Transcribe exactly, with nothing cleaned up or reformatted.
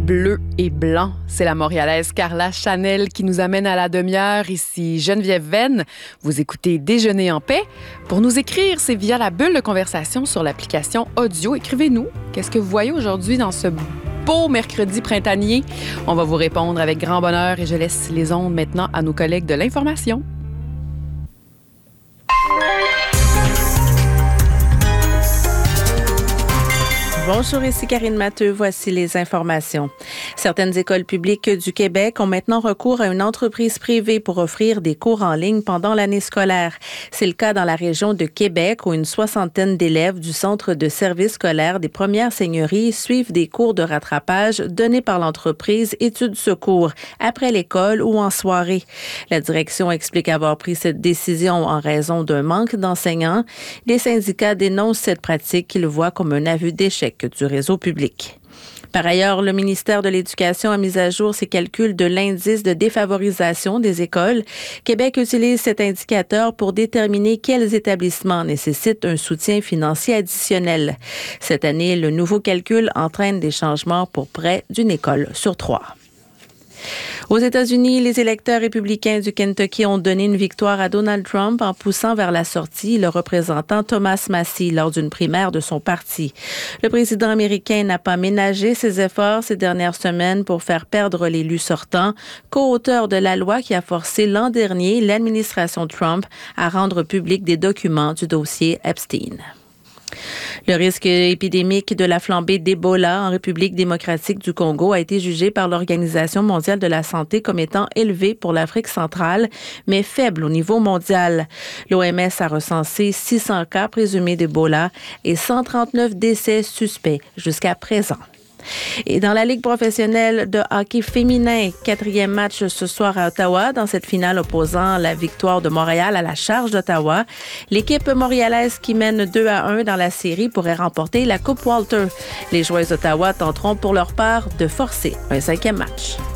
bleu et blanc. C'est la Montréalaise Carla Chanel qui nous amène à la demi-heure. Ici Geneviève Venn. Vous écoutez Déjeuner en paix. Pour nous écrire, c'est via la bulle de conversation sur l'application audio. Écrivez-nous. Qu'est-ce que vous voyez aujourd'hui dans ce beau mercredi printanier? On va vous répondre avec grand bonheur et je laisse les ondes maintenant à nos collègues de l'information. Bonjour, ici Karine Matteux. Voici les informations. Certaines écoles publiques du Québec ont maintenant recours à une entreprise privée pour offrir des cours en ligne pendant l'année scolaire. C'est le cas dans la région de Québec où une soixantaine d'élèves du Centre de services scolaires des Premières Seigneuries suivent des cours de rattrapage donnés par l'entreprise Études Secours après l'école ou en soirée. La direction explique avoir pris cette décision en raison d'un manque d'enseignants. Les syndicats dénoncent cette pratique qu'ils voient comme un aveu d'échec du réseau public. Par ailleurs, le ministère de l'Éducation a mis à jour ses calculs de l'indice de défavorisation des écoles. Québec utilise cet indicateur pour déterminer quels établissements nécessitent un soutien financier additionnel. Cette année, le nouveau calcul entraîne des changements pour près d'une école sur trois. Aux États-Unis, les électeurs républicains du Kentucky ont donné une victoire à Donald Trump en poussant vers la sortie le représentant Thomas Massie lors d'une primaire de son parti. Le président américain n'a pas ménagé ses efforts ces dernières semaines pour faire perdre l'élu sortant, co-auteur de la loi qui a forcé l'an dernier l'administration Trump à rendre public des documents du dossier Epstein. Le risque épidémique de la flambée d'Ebola en République démocratique du Congo a été jugé par l'Organisation mondiale de la santé comme étant élevé pour l'Afrique centrale, mais faible au niveau mondial. L'O M S a recensé six cents cas présumés d'Ebola et cent trente-neuf décès suspects jusqu'à présent. Et dans la Ligue professionnelle de hockey féminin, quatrième match ce soir à Ottawa, dans cette finale opposant la victoire de Montréal à la charge d'Ottawa. L'équipe montréalaise qui mène deux à un dans la série pourrait remporter la Coupe Walter. Les joueuses d'Ottawa tenteront pour leur part de forcer un cinquième match.